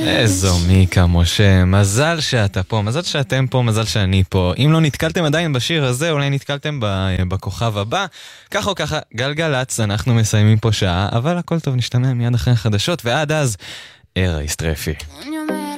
איזו מיקה, משה, מזל שאתה פה, מזל שאתם פה, מזל שאני פה. אם לא נתקלתם עדיין בשיר הזה, אולי נתקלתם בכוכב הבא. כך או ככה, גלגלץ, אנחנו מסיימים פה שעה, אבל הכל טוב, נשתמע מיד אחרי החדשות, ועד אז, ערה יסטרפי.